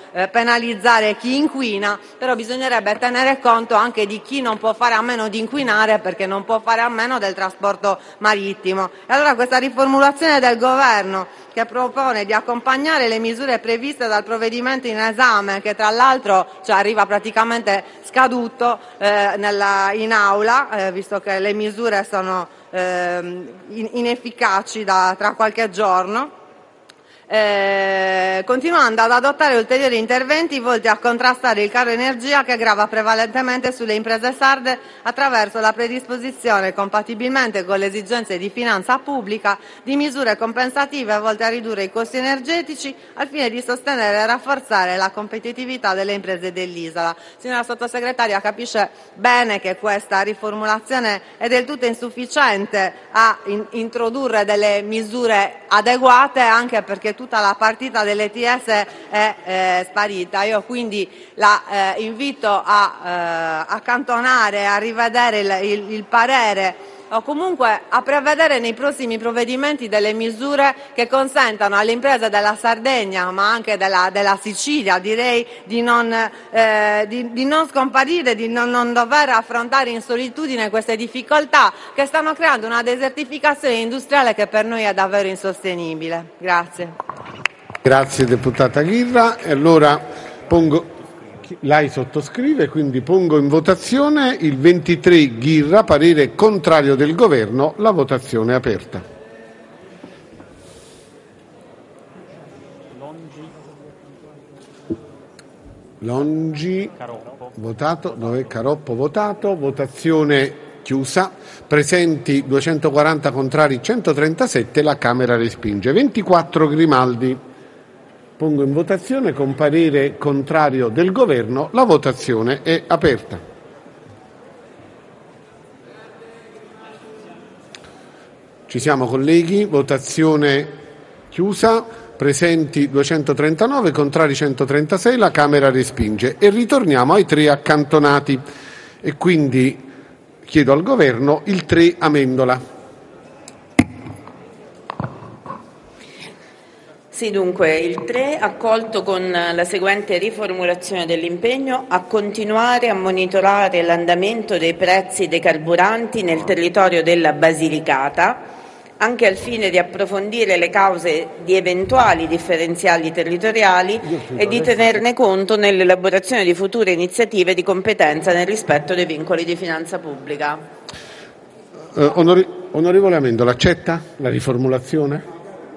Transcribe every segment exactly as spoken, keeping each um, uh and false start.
eh, penalizzare chi inquina, però bisognerebbe tenere conto anche di chi non può fare a meno di inquinare perché non può fare a meno del trasporto marittimo. E allora questa riformulazione del governo, che propone di accompagnare le misure previste dal provvedimento in esame, che tra l'altro cioè, arriva praticamente scaduto eh, nella, in aula, eh, visto che le misure sono eh, inefficaci da tra qualche giorno, Eh, continuando ad adottare ulteriori interventi volti a contrastare il caro energia che grava prevalentemente sulle imprese sarde attraverso la predisposizione, compatibilmente con le esigenze di finanza pubblica, di misure compensative volte a ridurre i costi energetici al fine di sostenere e rafforzare la competitività delle imprese dell'isola. Signora Sottosegretaria, capisce bene che questa riformulazione è del tutto insufficiente a in- introdurre delle misure adeguate, anche perché tutta la partita dell'E T S è eh, sparita. Io quindi la eh, invito a eh, accantonare, a rivedere il, il, il parere o comunque a prevedere nei prossimi provvedimenti delle misure che consentano alle imprese della Sardegna, ma anche della, della Sicilia, direi, di non, eh, di, di non scomparire, di non, non dover affrontare in solitudine queste difficoltà che stanno creando una desertificazione industriale che per noi è davvero insostenibile. Grazie. Grazie deputata Ghirra. E allora pongo, lei sottoscrive, quindi pongo in votazione il ventitré Ghirra, parere contrario del governo. La votazione è aperta. Longi votato, dove Caroppo votato, votazione chiusa. Presenti duecentoquaranta, contrari centotrentasette, la Camera respinge. ventiquattro Grimaldi. Pongo in votazione con parere contrario del governo. La votazione è aperta. Ci siamo, colleghi? Votazione chiusa. Presenti duecentotrentanove, contrari centotrentasei, la Camera respinge. E ritorniamo ai tre accantonati. E quindi chiedo al governo il tre Amendola. Sì, dunque, il tre accolto con la seguente riformulazione dell'impegno: a continuare a monitorare l'andamento dei prezzi dei carburanti nel territorio della Basilicata, anche al fine di approfondire le cause di eventuali differenziali territoriali e di tenerne conto nell'elaborazione di future iniziative di competenza nel rispetto dei vincoli di finanza pubblica. Eh, onore- onorevole Amendola, accetta la riformulazione?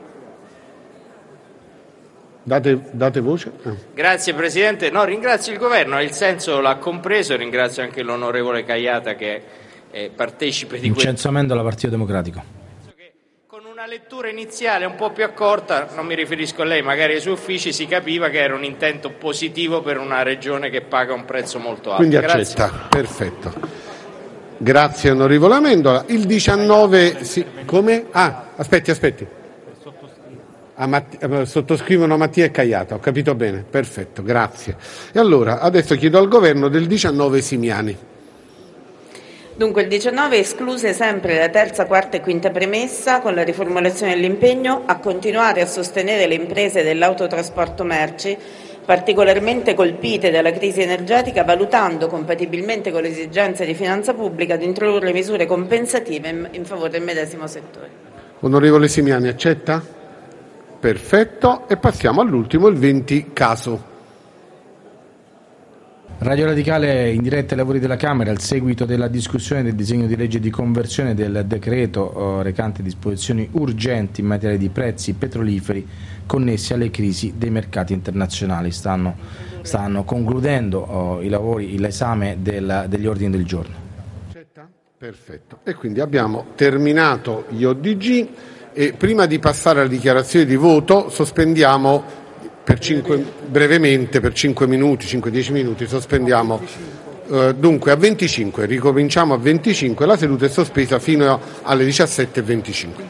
Date, date voce. Ah. Grazie Presidente. No, ringrazio il Governo, il senso l'ha compreso, ringrazio anche l'onorevole Caiata che è partecipe di questo. Vincenzo Amendola, Partito Democratico. Penso che con una lettura iniziale un po' più accorta, non mi riferisco a lei, magari ai suoi uffici, si capiva che era un intento positivo per una regione che paga un prezzo molto alto. Quindi Grazie. accetta, perfetto. Grazie onorevole Amendola. Il diciannove, sì, come? Ah, aspetti, aspetti. Ah, Matti, sottoscrivono Mattia e Caiata, ho capito bene, perfetto, grazie. E allora, adesso chiedo al governo del diciannove Simiani. Dunque il diciannove escluse sempre la terza, quarta e quinta premessa, con la riformulazione dell'impegno a continuare a sostenere le imprese dell'autotrasporto merci particolarmente colpite dalla crisi energetica, valutando, compatibilmente con le esigenze di finanza pubblica, di introdurre misure compensative in favore del medesimo settore. Onorevole Simiani, accetta? Perfetto, e passiamo all'ultimo, il venti Caso. Radio Radicale in diretta ai lavori della Camera al seguito della discussione del disegno di legge di conversione del decreto eh, recante disposizioni urgenti in materia di prezzi petroliferi connessi alle crisi dei mercati internazionali. Stanno, stanno concludendo oh, i lavori, l'esame del, degli ordini del giorno. Perfetto, e quindi abbiamo terminato gli O D G. E prima di passare alla dichiarazione di voto sospendiamo per cinque, brevemente per cinque minuti, cinque dieci minuti, sospendiamo eh, dunque a venticinque, ricominciamo a venticinque, la seduta è sospesa fino alle diciassette e venticinque.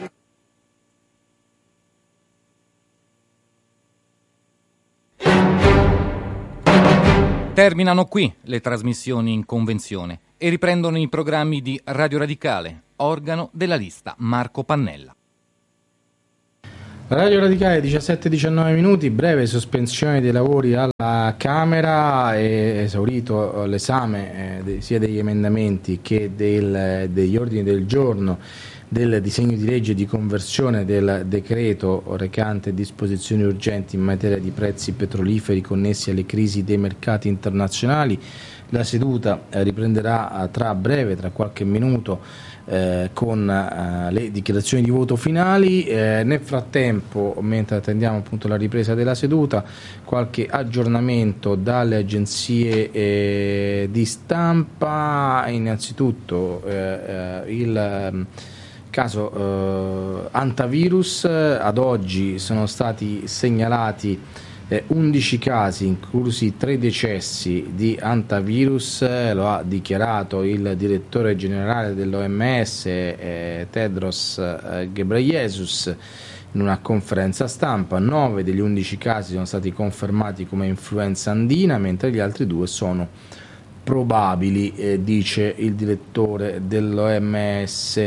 Terminano qui le trasmissioni in convenzione e riprendono i programmi di Radio Radicale, organo della lista Marco Pannella. Radio Radicale diciassette diciannove minuti, breve sospensione dei lavori alla Camera, è esaurito l'esame eh, de, sia degli emendamenti che del, degli ordini del giorno del disegno di legge di conversione del decreto recante disposizioni urgenti in materia di prezzi petroliferi connessi alle crisi dei mercati internazionali. La seduta eh, riprenderà tra breve, tra qualche minuto, Eh, con eh, le dichiarazioni di voto finali. Eh, nel frattempo, mentre attendiamo appunto la ripresa della seduta, qualche aggiornamento dalle agenzie eh, di stampa. Innanzitutto eh, eh, il eh, caso eh, Antavirus, ad oggi sono stati segnalati Eh, undici casi, inclusi tre decessi di Antavirus, eh, lo ha dichiarato il direttore generale dell'O M S eh, Tedros eh, Ghebreyesus in una conferenza stampa. Nove degli undici casi sono stati confermati come influenza andina, mentre gli altri due sono probabili, eh, dice il direttore dell'O M S.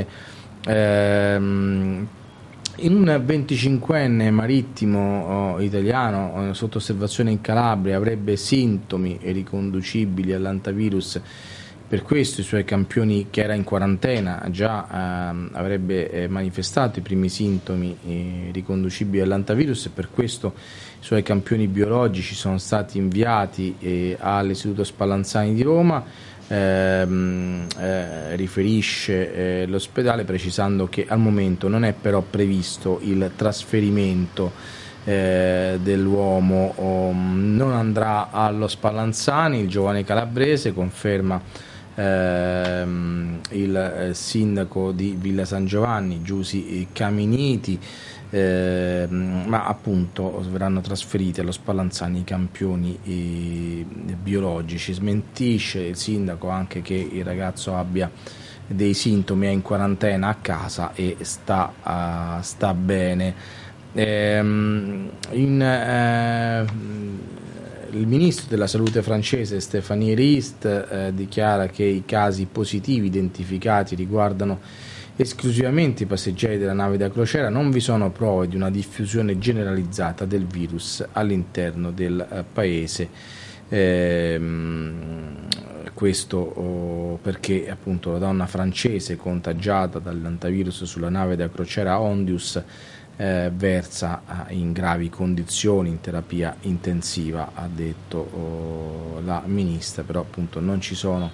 Ehm, In un venticinquenne marittimo oh, italiano eh, sotto osservazione in Calabria avrebbe sintomi riconducibili all'antavirus, per questo i suoi campioni, che era in quarantena, già eh, avrebbe eh, manifestato i primi sintomi eh, riconducibili all'antavirus, e per questo i suoi campioni biologici sono stati inviati eh, all'Istituto Spallanzani di Roma. Eh, eh, riferisce eh, l'ospedale, precisando che al momento non è però previsto il trasferimento eh, dell'uomo, oh, non andrà allo Spallanzani. Il giovane calabrese, conferma eh, il eh, sindaco di Villa San Giovanni Giusi Caminiti, Eh, ma appunto verranno trasferiti allo Spallanzani i campioni eh, biologici. Smentisce il sindaco anche che il ragazzo abbia dei sintomi, è in quarantena a casa e sta, uh, sta bene. Eh, in, eh, il ministro della salute francese Stéphanie Rist eh, dichiara che i casi positivi identificati riguardano esclusivamente i passeggeri della nave da crociera, non vi sono prove di una diffusione generalizzata del virus all'interno del eh, paese. Eh, questo oh, perché appunto la donna francese contagiata dall'antavirus sulla nave da crociera Ondius eh, versa eh, in gravi condizioni, in terapia intensiva, ha detto oh, la ministra, però appunto non ci sono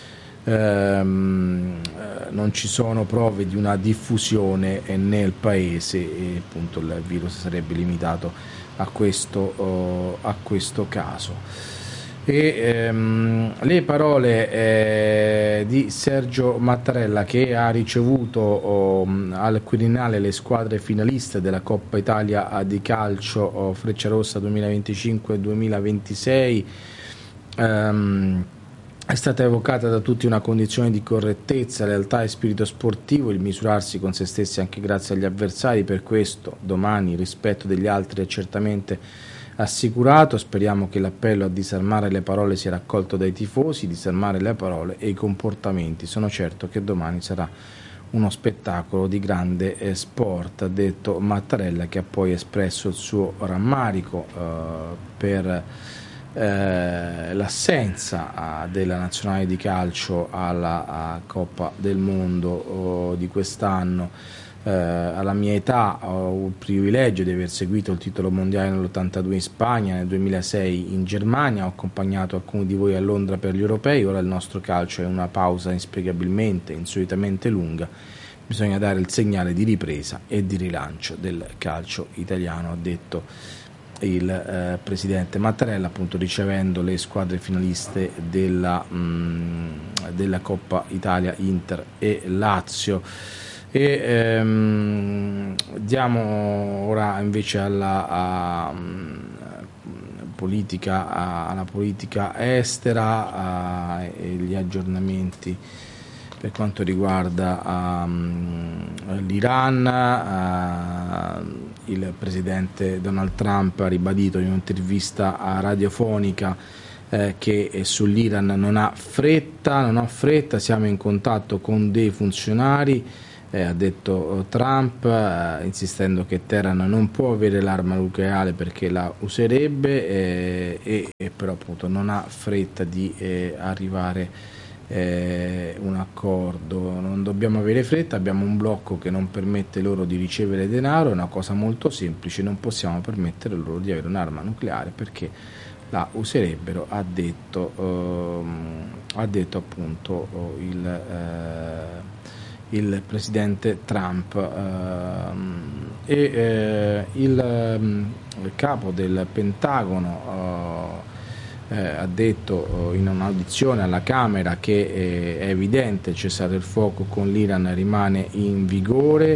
Ehm, non ci sono prove di una diffusione nel paese, e appunto il virus sarebbe limitato a questo, uh, a questo caso. E ehm, le parole eh, di Sergio Mattarella, che ha ricevuto oh, al Quirinale le squadre finaliste della Coppa Italia di calcio oh, Frecciarossa duemilaventicinque duemilaventisei. ehm, È stata evocata da tutti una condizione di correttezza, lealtà e spirito sportivo, il misurarsi con se stessi anche grazie agli avversari. Per questo domani il rispetto degli altri è certamente assicurato. Speriamo che l'appello a disarmare le parole sia raccolto dai tifosi, disarmare le parole e i comportamenti. Sono certo che domani sarà uno spettacolo di grande eh, sport, ha detto Mattarella, che ha poi espresso il suo rammarico eh, per Eh, l'assenza uh, della nazionale di calcio alla uh, Coppa del Mondo uh, di quest'anno. Uh, alla mia età ho il privilegio di aver seguito il titolo mondiale nell'ottantadue in Spagna, nel duemilasei in Germania, ho accompagnato alcuni di voi a Londra per gli europei. Ora il nostro calcio è una pausa inspiegabilmente, insolitamente lunga. Bisogna dare il segnale di ripresa e di rilancio del calcio italiano, ha detto il eh, presidente Mattarella, appunto ricevendo le squadre finaliste della, mh, della Coppa Italia, Inter e Lazio. E ehm, diamo ora invece alla a, a, politica, a, alla politica estera a, e gli aggiornamenti per quanto riguarda um, l'Iran. Uh, il presidente Donald Trump ha ribadito in un'intervista radiofonica eh, che sull'Iran non ha fretta, non ho fretta, siamo in contatto con dei funzionari eh, ha detto Trump, eh, insistendo che Teheran non può avere l'arma nucleare perché la userebbe, eh, e, e però appunto non ha fretta di eh, arrivare Eh, un accordo. Non dobbiamo avere fretta, abbiamo un blocco che non permette loro di ricevere denaro, è una cosa molto semplice, non possiamo permettere loro di avere un'arma nucleare perché la userebbero, ha detto, ehm, ha detto appunto il, eh, il presidente Trump. ehm, e eh, il, il capo del Pentagono eh, Eh, ha detto eh, in un'audizione alla Camera che eh, è evidente il cessate il fuoco con l'Iran rimane in vigore,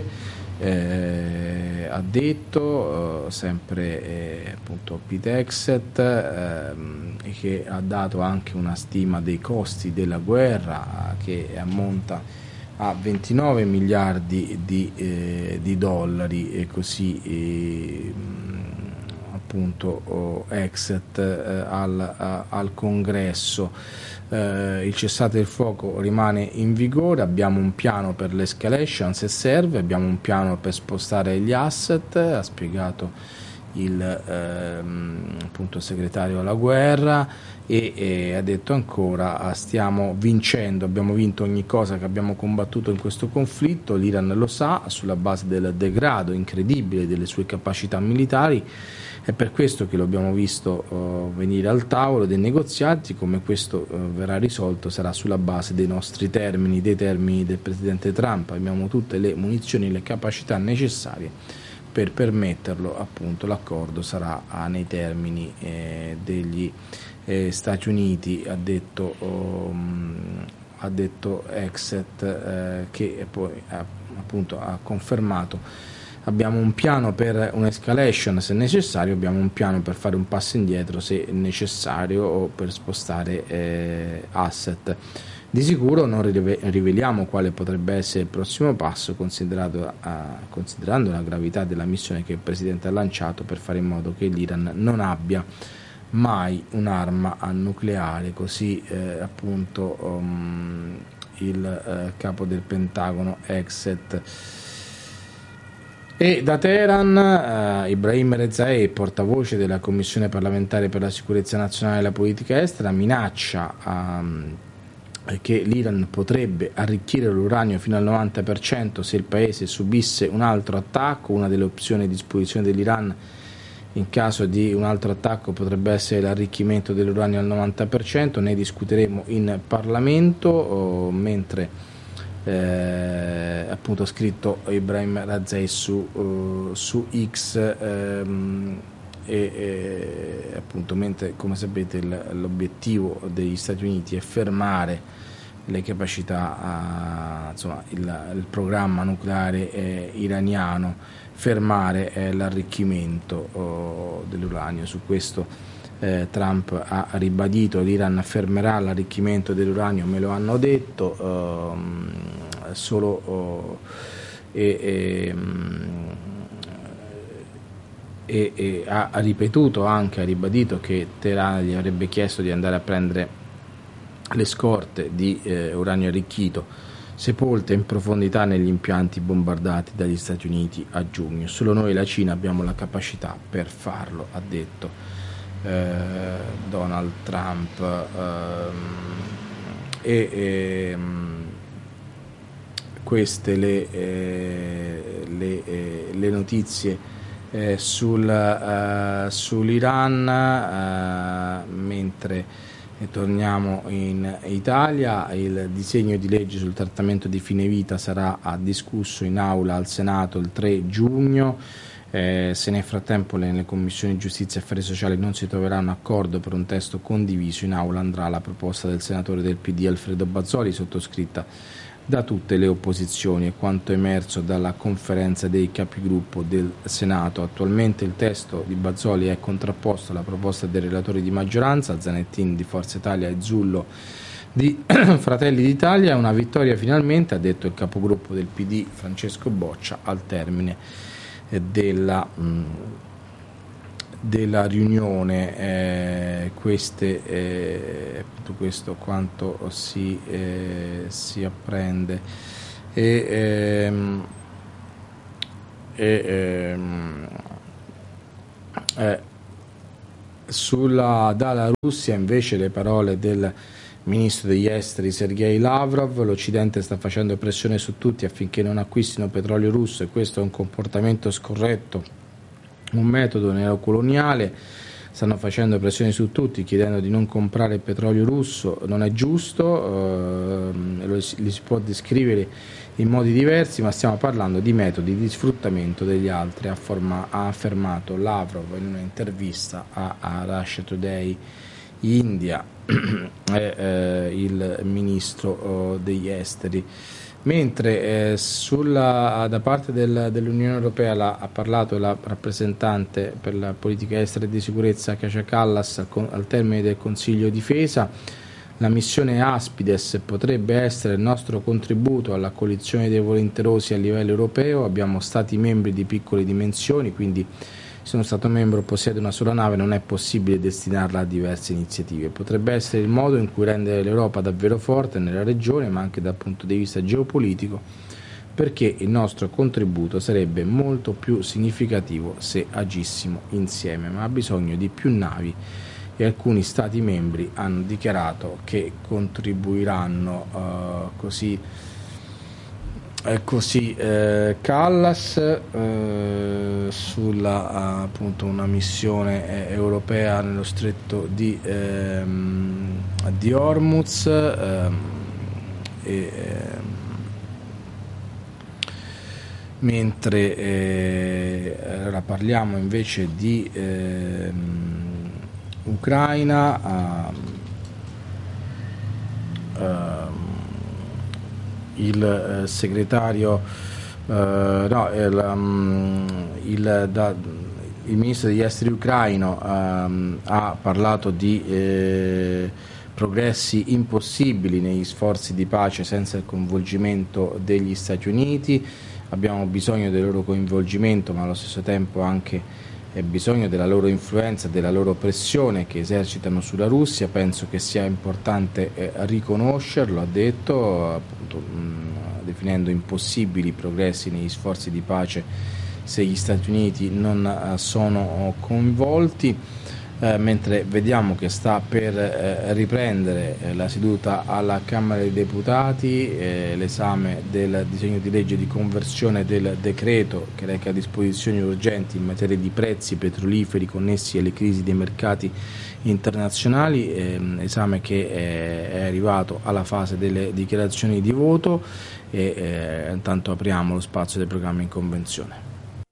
eh, ha detto eh, sempre eh, appunto Pete Hegseth, eh, che ha dato anche una stima dei costi della guerra che ammonta a ventinove miliardi di, eh, di dollari e così eh, appunto oh, Hegseth eh, al, a, al Congresso. Eh, il cessate il fuoco rimane in vigore, abbiamo un piano per l'escalation se serve, abbiamo un piano per spostare gli asset, ha spiegato il ehm, appunto segretario alla guerra, e, e ha detto ancora stiamo vincendo, abbiamo vinto ogni cosa che abbiamo combattuto in questo conflitto, l'Iran lo sa, sulla base del degrado incredibile delle sue capacità militari. È per questo che lo abbiamo visto uh, venire al tavolo dei negoziati, come questo uh, verrà risolto sarà sulla base dei nostri termini, dei termini del presidente Trump. Abbiamo tutte le munizioni e le capacità necessarie per permetterlo, appunto l'accordo sarà uh, nei termini eh, degli eh, Stati Uniti, ha detto, um, ha detto Hegseth, eh, che poi eh, appunto ha confermato. Abbiamo un piano per un'escalation se necessario, abbiamo un piano per fare un passo indietro se necessario o per spostare eh, asset. Di sicuro non riveliamo quale potrebbe essere il prossimo passo, considerato, a, considerando la gravità della missione che il Presidente ha lanciato per fare in modo che l'Iran non abbia mai un'arma nucleare, così eh, appunto um, il eh, capo del Pentagono Hegseth. E da Teheran eh, Ibrahim Rezaei, portavoce della Commissione parlamentare per la sicurezza nazionale e la politica estera, minaccia um, che l'Iran potrebbe arricchire l'uranio fino al novanta per cento se il paese subisse un altro attacco. Una delle opzioni a disposizione dell'Iran in caso di un altro attacco potrebbe essere l'arricchimento dell'uranio al novanta per cento, ne discuteremo in Parlamento, oh, mentre Eh, appunto ha scritto Ibrahim Rezaei su, uh, su X, ehm, e, e appunto mentre, come sapete, il, l'obiettivo degli Stati Uniti è fermare le capacità, a, insomma il, il programma nucleare eh, iraniano, fermare eh, l'arricchimento oh, dell'uranio. Su questo Eh, Trump ha ribadito l'Iran fermerà l'arricchimento dell'uranio, me lo hanno detto, ehm, solo oh, e, e, e, e ha, ha ripetuto anche, ha ribadito che Teheran gli avrebbe chiesto di andare a prendere le scorte di eh, uranio arricchito sepolte in profondità negli impianti bombardati dagli Stati Uniti a giugno. Solo noi e la Cina abbiamo la capacità per farlo, ha detto Eh, Donald Trump. ehm, e, e queste le, eh, le, eh, le notizie eh, sul, eh, sull'Iran, eh, mentre eh, torniamo in Italia. Il disegno di legge sul trattamento di fine vita sarà discusso in aula al Senato il tre giugno. Eh, se nel frattempo nelle commissioni giustizia e affari sociali non si troverà un accordo per un testo condiviso, in aula andrà la proposta del senatore del P D Alfredo Bazoli, sottoscritta da tutte le opposizioni, e quanto emerso dalla conferenza dei capigruppo del Senato. Attualmente il testo di Bazoli è contrapposto alla proposta dei relatori di maggioranza, Zanettin di Forza Italia e Zullo di Fratelli d'Italia. È una vittoria finalmente, ha detto il capogruppo del P D Francesco Boccia al termine della, mh, della riunione. Eh, queste, eh, tutto questo quanto si, eh, si apprende e, ehm, e ehm, eh, sulla, dalla Russia invece le parole del ministro degli esteri Sergei Lavrov: l'Occidente sta facendo pressione su tutti affinché non acquistino petrolio russo e questo è un comportamento scorretto, un metodo neocoloniale. Stanno facendo pressione su tutti chiedendo di non comprare il petrolio russo, non è giusto, eh, lo, li si può descrivere in modi diversi, ma stiamo parlando di metodi di sfruttamento degli altri, ha, forma, ha affermato Lavrov in un'intervista a, a Russia Today India, è eh, il ministro oh, degli esteri. Mentre eh, sulla, da parte del, dell'Unione Europea la, ha parlato la rappresentante per la politica estera e di sicurezza Kaja Kallas al, al termine del Consiglio Difesa, la missione Aspides potrebbe essere il nostro contributo alla coalizione dei volenterosi a livello europeo. Abbiamo stati membri di piccole dimensioni, quindi se uno Stato membro possiede una sola nave non è possibile destinarla a diverse iniziative. Potrebbe essere il modo in cui rendere l'Europa davvero forte nella regione, ma anche dal punto di vista geopolitico, perché il nostro contributo sarebbe molto più significativo se agissimo insieme, ma ha bisogno di più navi e alcuni Stati membri hanno dichiarato che contribuiranno uh, così. È così eh, Callas eh, sulla appunto una missione eh, europea nello stretto di, ehm, di Hormuz ehm, e, ehm, mentre eh, ora parliamo invece di ehm, Ucraina. ehm, ehm, il eh, segretario eh, no, il, um, il, da, il ministro degli esteri ucraino um, ha parlato di eh, progressi impossibili negli sforzi di pace senza il coinvolgimento degli Stati Uniti. Abbiamo bisogno del loro coinvolgimento, ma allo stesso tempo anche è bisogno della loro influenza, della loro pressione che esercitano sulla Russia. Penso che sia importante eh, riconoscerlo, ha detto, appunto, mh, definendo impossibili progressi negli sforzi di pace se gli Stati Uniti non eh, sono coinvolti. Eh, mentre vediamo che sta per eh, riprendere eh, la seduta alla Camera dei Deputati, eh, l'esame del disegno di legge di conversione del decreto che reca disposizioni urgenti in materia di prezzi petroliferi connessi alle crisi dei mercati internazionali, eh, esame che è, è arrivato alla fase delle dichiarazioni di voto e eh, intanto apriamo lo spazio del programma in convenzione.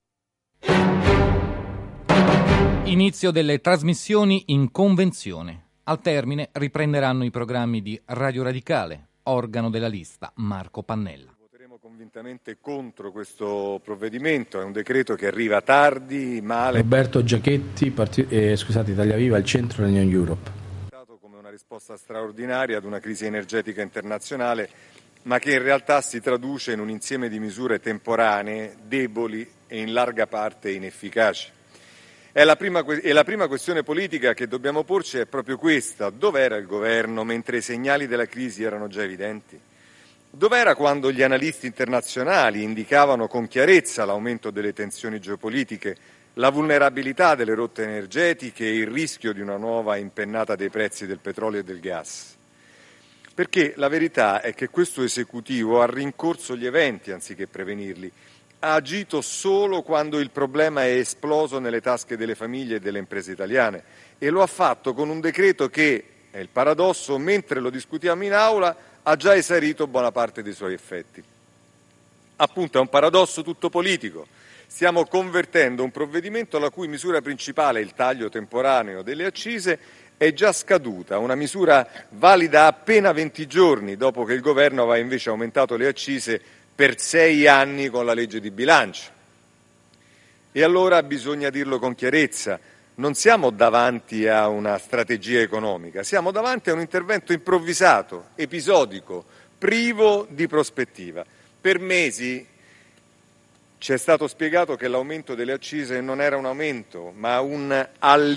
Inizio delle trasmissioni in convenzione. Al termine riprenderanno i programmi di Radio Radicale, organo della lista Marco Pannella. Voteremo convintamente contro questo provvedimento, è un decreto che arriva tardi, male. Roberto Giachetti, part- eh, scusate, Italia Viva, il centro dell'Union Europe. Come una risposta straordinaria ad una crisi energetica internazionale, ma che in realtà si traduce in un insieme di misure temporanee, deboli e in larga parte inefficaci. È la prima, e la prima questione politica che dobbiamo porci è proprio questa: dov'era il governo mentre i segnali della crisi erano già evidenti? Dov'era quando gli analisti internazionali indicavano con chiarezza l'aumento delle tensioni geopolitiche, la vulnerabilità delle rotte energetiche e il rischio di una nuova impennata dei prezzi del petrolio e del gas? Perché la verità è che questo esecutivo ha rincorso gli eventi anziché prevenirli. Ha agito solo quando il problema è esploso nelle tasche delle famiglie e delle imprese italiane e lo ha fatto con un decreto che, è il paradosso, mentre lo discutiamo in aula, ha già esaurito buona parte dei suoi effetti. Appunto, è un paradosso tutto politico. Stiamo convertendo un provvedimento la cui misura principale, il taglio temporaneo delle accise, è già scaduta, una misura valida appena venti giorni dopo che il governo aveva invece aumentato le accise per sei anni con la legge di bilancio. E allora bisogna dirlo con chiarezza, non siamo davanti a una strategia economica, siamo davanti a un intervento improvvisato, episodico, privo di prospettiva. Per mesi ci è stato spiegato che l'aumento delle accise non era un aumento, ma un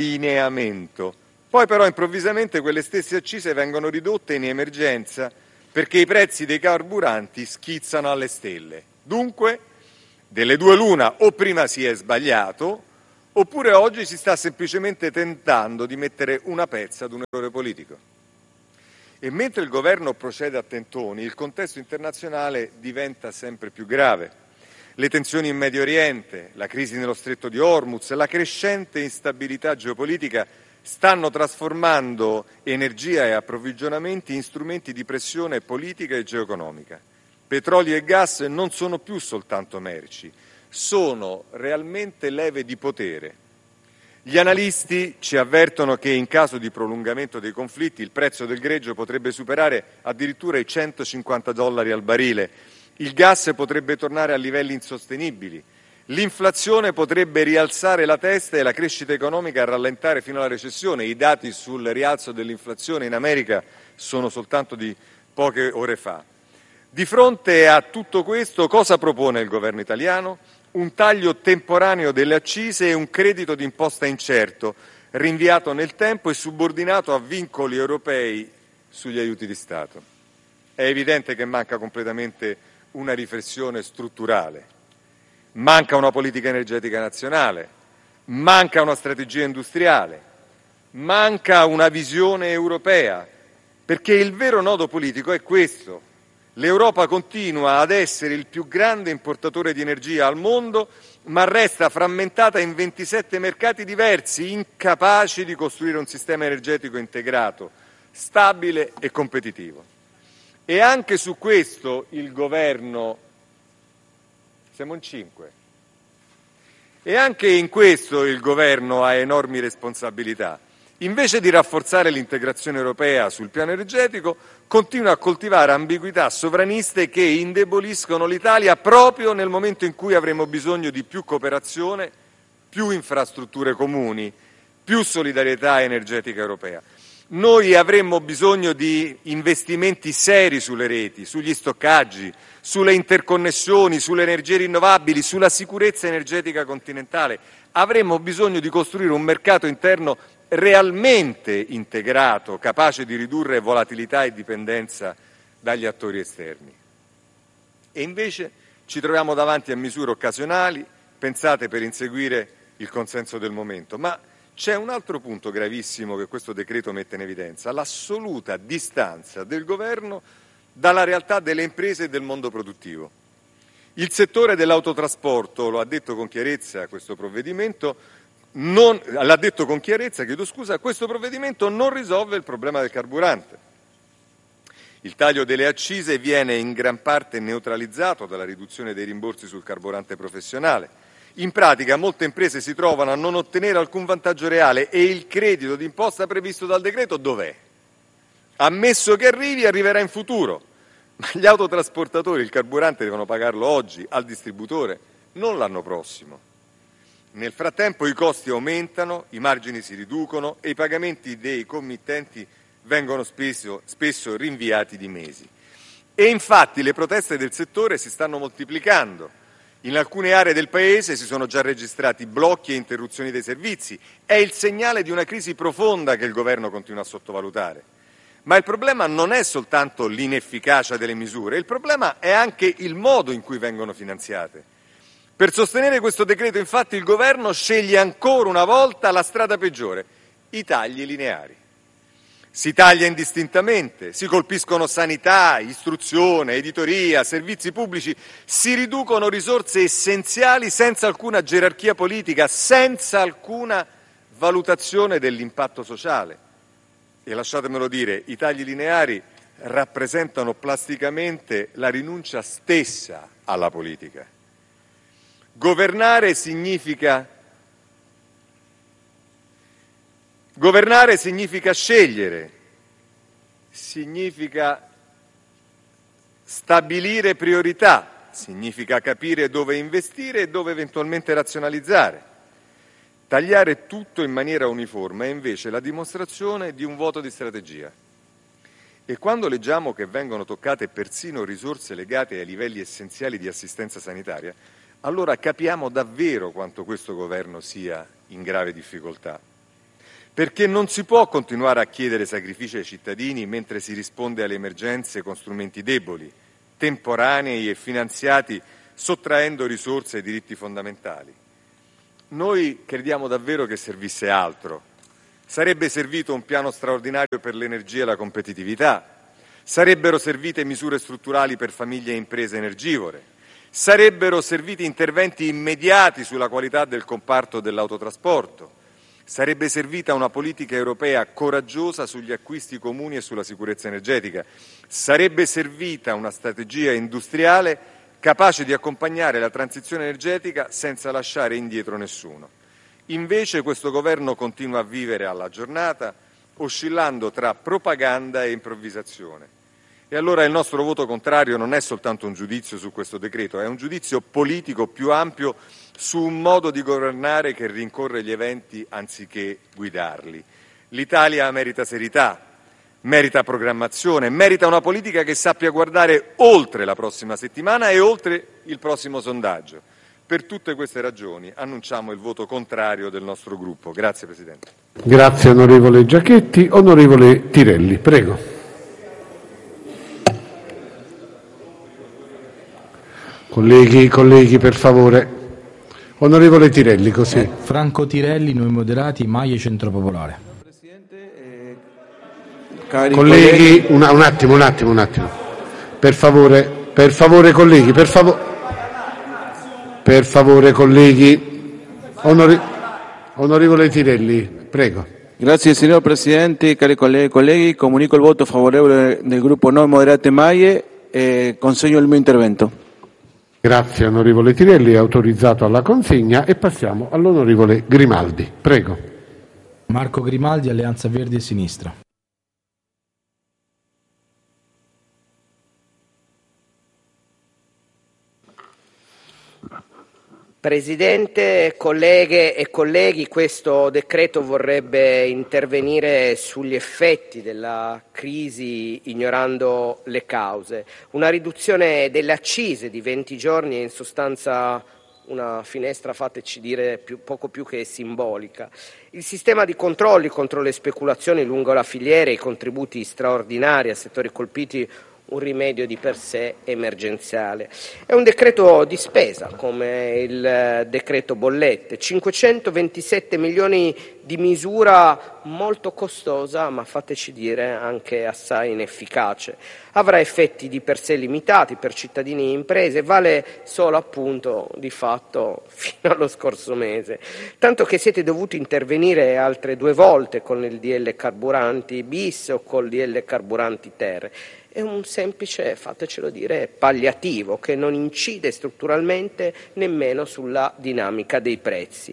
allineamento. Poi però improvvisamente quelle stesse accise vengono ridotte in emergenza perché i prezzi dei carburanti schizzano alle stelle. Dunque, delle due l'una, o prima si è sbagliato, oppure oggi si sta semplicemente tentando di mettere una pezza ad un errore politico. E mentre il governo procede a tentoni, il contesto internazionale diventa sempre più grave. Le tensioni in Medio Oriente, la crisi nello stretto di Hormuz, la crescente instabilità geopolitica stanno trasformando energia e approvvigionamenti in strumenti di pressione politica e geoeconomica. Petrolio e gas non sono più soltanto merci, sono realmente leve di potere. Gli analisti ci avvertono che in caso di prolungamento dei conflitti il prezzo del greggio potrebbe superare addirittura i centocinquanta dollari al barile, il gas potrebbe tornare a livelli insostenibili, l'inflazione potrebbe rialzare la testa e la crescita economica rallentare fino alla recessione. I dati sul rialzo dell'inflazione in America sono soltanto di poche ore fa. Di fronte a tutto questo, cosa propone il governo italiano? Un taglio temporaneo delle accise e un credito d'imposta incerto, rinviato nel tempo e subordinato a vincoli europei sugli aiuti di Stato. È evidente che manca completamente una riflessione strutturale, manca una politica energetica nazionale, manca una strategia industriale, manca una visione europea, perché il vero nodo politico è questo. L'Europa continua ad essere il più grande importatore di energia al mondo, ma resta frammentata in ventisette mercati diversi, incapaci di costruire un sistema energetico integrato, stabile e competitivo. E anche su questo il governo, siamo in cinque, e anche in questo il governo ha enormi responsabilità. Invece di rafforzare l'integrazione europea sul piano energetico, continua a coltivare ambiguità sovraniste che indeboliscono l'Italia proprio nel momento in cui avremo bisogno di più cooperazione, più infrastrutture comuni, più solidarietà energetica europea. Noi avremmo bisogno di investimenti seri sulle reti, sugli stoccaggi, sulle interconnessioni, sulle energie rinnovabili, sulla sicurezza energetica continentale. Avremmo bisogno di costruire un mercato interno realmente integrato, capace di ridurre volatilità e dipendenza dagli attori esterni. E invece ci troviamo davanti a misure occasionali, pensate per inseguire il consenso del momento. Ma c'è un altro punto gravissimo che questo decreto mette in evidenza: l'assoluta distanza del governo dalla realtà delle imprese e del mondo produttivo. Il settore dell'autotrasporto, lo ha detto con chiarezza questo provvedimento, Non, l'ha detto con chiarezza, chiedo scusa, questo provvedimento non risolve il problema del carburante. Il taglio delle accise viene in gran parte neutralizzato dalla riduzione dei rimborsi sul carburante professionale. In pratica molte imprese si trovano a non ottenere alcun vantaggio reale e il credito d'imposta previsto dal decreto dov'è? Ammesso che arrivi, arriverà in futuro, ma gli autotrasportatori il carburante devono pagarlo oggi al distributore, non l'anno prossimo. Nel frattempo i costi aumentano, i margini si riducono e i pagamenti dei committenti vengono spesso, spesso rinviati di mesi. E infatti le proteste del settore si stanno moltiplicando. In alcune aree del Paese si sono già registrati blocchi e interruzioni dei servizi. È il segnale di una crisi profonda che il governo continua a sottovalutare. Ma il problema non è soltanto l'inefficacia delle misure, il problema è anche il modo in cui vengono finanziate. Per sostenere questo decreto, infatti, il governo sceglie ancora una volta la strada peggiore, i tagli lineari. Si taglia indistintamente, si colpiscono sanità, istruzione, editoria, servizi pubblici, si riducono risorse essenziali senza alcuna gerarchia politica, senza alcuna valutazione dell'impatto sociale. E lasciatemelo dire, i tagli lineari rappresentano plasticamente la rinuncia stessa alla politica. Governare significa, governare significa scegliere, significa stabilire priorità, significa capire dove investire e dove eventualmente razionalizzare. Tagliare tutto in maniera uniforme è invece la dimostrazione di un vuoto di strategia. E quando leggiamo che vengono toccate persino risorse legate ai livelli essenziali di assistenza sanitaria, allora capiamo davvero quanto questo governo sia in grave difficoltà. perché non si può continuare a chiedere sacrifici ai cittadini mentre si risponde alle emergenze con strumenti deboli, temporanei e finanziati sottraendo risorse ai diritti fondamentali. Noi crediamo davvero che servisse altro. Sarebbe servito un piano straordinario per l'energia e la competitività, sarebbero servite misure strutturali per famiglie e imprese energivore, sarebbero serviti interventi immediati sulla qualità del comparto dell'autotrasporto, sarebbe servita una politica europea coraggiosa sugli acquisti comuni e sulla sicurezza energetica, sarebbe servita una strategia industriale capace di accompagnare la transizione energetica senza lasciare indietro nessuno. Invece questo governo continua a vivere alla giornata, oscillando tra propaganda e improvvisazione. E allora il nostro voto contrario non è soltanto un giudizio su questo decreto, è un giudizio politico più ampio su un modo di governare che rincorre gli eventi anziché guidarli. L'Italia merita serietà, merita programmazione, merita una politica che sappia guardare oltre la prossima settimana e oltre il prossimo sondaggio. Per tutte queste ragioni annunciamo il voto contrario del nostro gruppo. Grazie Presidente. Grazie onorevole Giachetti. Onorevole Tirelli, prego. Colleghi, colleghi, per favore. Onorevole Tirelli, così. Eh, Franco Tirelli, Noi Moderati, Maie Centro Popolare. Cari colleghi, colleghi una, un attimo, un attimo, un attimo. Per favore, per favore colleghi, per favore. Per favore colleghi. Onore, onorevole Tirelli, prego. Grazie signor Presidente, cari colleghi e colleghi, comunico il voto favorevole del gruppo Noi Moderati Maie e consegno il mio intervento. Grazie onorevole Tirelli, è autorizzato alla consegna e passiamo all'onorevole Grimaldi. Prego. Marco Grimaldi, Alleanza Verdi e Sinistra. Presidente, colleghe e colleghi, questo decreto vorrebbe intervenire sugli effetti della crisi ignorando le cause. Una riduzione delle accise di venti giorni è in sostanza una finestra, fateci dire, più, poco più che simbolica. Il sistema di controlli contro le speculazioni lungo la filiera e i contributi straordinari a settori colpiti un rimedio di per sé emergenziale. È un decreto di spesa, come il decreto bollette, cinquecentoventisette milioni di misura molto costosa, ma fateci dire anche assai inefficace. Avrà effetti di per sé limitati per cittadini e imprese, vale solo appunto di fatto fino allo scorso mese, tanto che siete dovuti intervenire altre due volte con il D L carburanti bis o col D L carburanti ter. È un semplice, fatecelo dire, palliativo che non incide strutturalmente nemmeno sulla dinamica dei prezzi.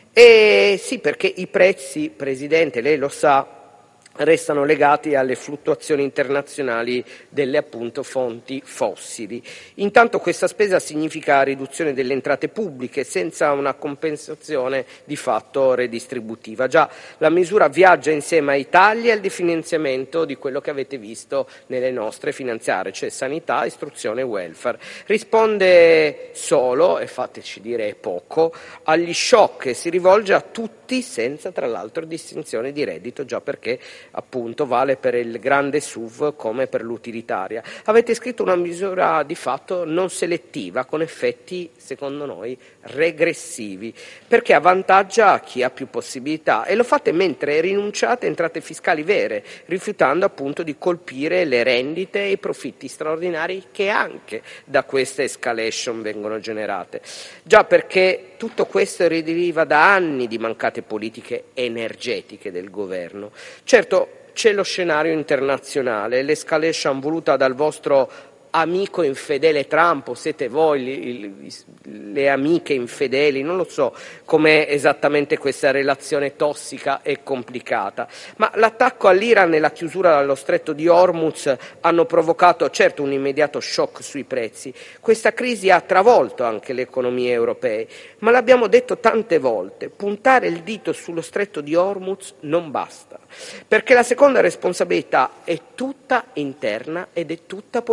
E sì, perché i prezzi, Presidente, lei lo sa, restano legati alle fluttuazioni internazionali delle appunto fonti fossili. Intanto questa spesa significa riduzione delle entrate pubbliche senza una compensazione di fatto redistributiva. Già la misura viaggia insieme ai tagli e al definanziamento di quello che avete visto nelle nostre finanziarie, cioè sanità, istruzione e welfare. Risponde solo, e fateci dire poco, agli shock e si rivolge a tutti senza tra l'altro distinzione di reddito, già perché appunto vale per il grande S U V come per l'utilitaria. Avete scritto una misura di fatto non selettiva con effetti secondo noi regressivi, perché avvantaggia chi ha più possibilità e lo fate mentre rinunciate a entrate fiscali vere, rifiutando appunto di colpire le rendite e i profitti straordinari che anche da questa escalation vengono generate. Già perché tutto questo deriva da anni di mancate politiche energetiche del governo. Certo, c'è lo scenario internazionale, l'escalation voluta dal vostro amico infedele Trump, o siete voi li, le amiche infedeli, non lo so com'è esattamente questa relazione tossica e complicata, ma l'attacco all'Iran e la chiusura dallo stretto di Hormuz hanno provocato certo un immediato shock sui prezzi. Questa crisi ha travolto anche le economie europee, ma l'abbiamo detto tante volte, puntare il dito sullo stretto di Hormuz non basta, perché la seconda responsabilità è tutta interna ed è tutta politica.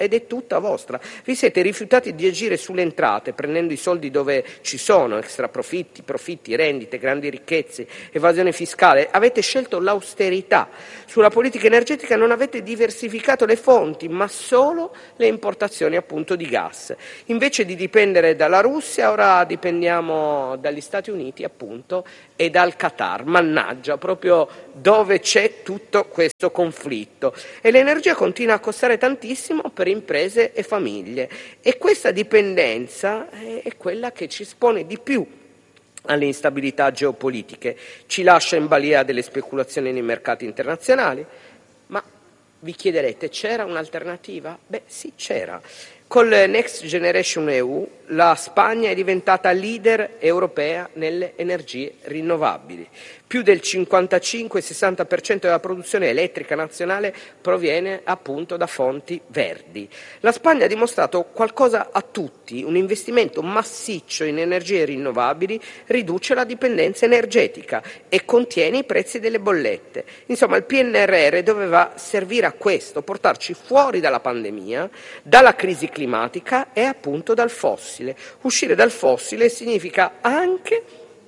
ed è tutta vostra. Vi siete rifiutati di agire sulle entrate, prendendo i soldi dove ci sono, extra profitti, profitti, rendite, grandi ricchezze, evasione fiscale. Avete scelto l'austerità. Sulla politica energetica non avete diversificato le fonti, ma solo le importazioni appunto di gas. Invece di dipendere dalla Russia, ora dipendiamo dagli Stati Uniti appunto e dal Qatar. Mannaggia, proprio dove c'è tutto questo conflitto. E l'energia continua a costare tantissimo per imprese e famiglie. E questa dipendenza è quella che ci espone di più alle instabilità geopolitiche, ci lascia in balia delle speculazioni nei mercati internazionali. Ma vi chiederete, c'era un'alternativa? Beh sì, c'era. Con il Next Generation E U la Spagna è diventata leader europea nelle energie rinnovabili. Più del cinquantacinque sessanta per cento della produzione elettrica nazionale proviene appunto da fonti verdi. La Spagna ha dimostrato qualcosa a tutti: un investimento massiccio in energie rinnovabili riduce la dipendenza energetica e contiene i prezzi delle bollette. Insomma, il P N R R doveva servire a questo, portarci fuori dalla pandemia, dalla crisi climatica e appunto dal fossile. Uscire dal fossile significa anche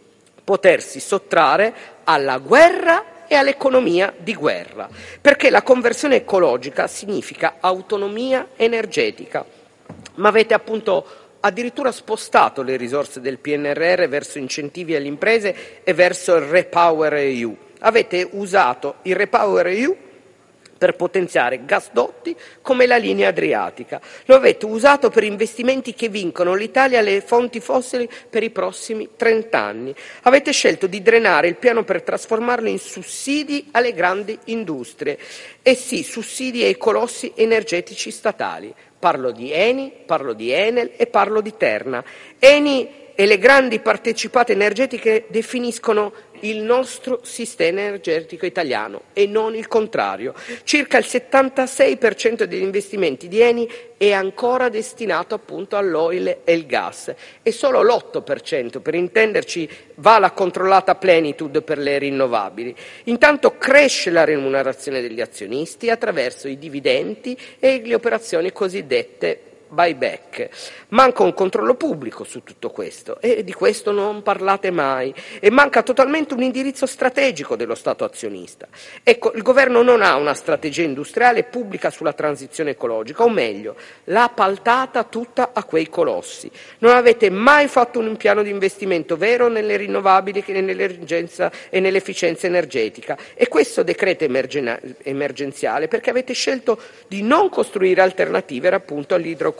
potersi sottrarre alla guerra e all'economia di guerra, perché la conversione ecologica significa autonomia energetica. Ma avete appunto addirittura spostato le risorse del P N R R verso incentivi alle imprese e verso il Repower E U. Avete usato il Repower E U per potenziare gasdotti come la linea adriatica. Lo avete usato per investimenti che vincono l'Italia alle fonti fossili per i prossimi trent'anni. Avete scelto di drenare il piano per trasformarlo in sussidi alle grandi industrie. E sì, sussidi ai colossi energetici statali. Parlo di Eni, parlo di Enel e parlo di Terna. Eni e le grandi partecipate energetiche definiscono il nostro sistema energetico italiano e non il contrario. Circa il settantasei per cento degli investimenti di Eni è ancora destinato appunto all'oil e il gas e solo l'otto per cento, per intenderci, va alla controllata Plenitude per le rinnovabili. Intanto cresce la remunerazione degli azionisti attraverso i dividendi e le operazioni cosiddette buyback. Manca un controllo pubblico su tutto questo e di questo non parlate mai, e manca totalmente un indirizzo strategico dello Stato azionista. Ecco, il governo non ha una strategia industriale pubblica sulla transizione ecologica, o meglio, l'ha appaltata tutta a quei colossi. Non avete mai fatto un piano di investimento vero nelle rinnovabili e nell'emergenza e nell'efficienza energetica, e questo decreto emergen- emergenziale perché avete scelto di non costruire alternative appunto all'idrocarburi.